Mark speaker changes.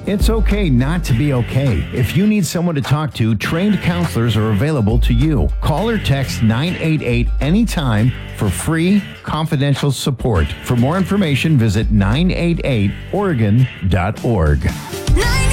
Speaker 1: It's okay not to be okay. If you need someone to talk to, trained counselors are available to you. Call or text 988 anytime for free, confidential support. For more information, visit 988oregon.org.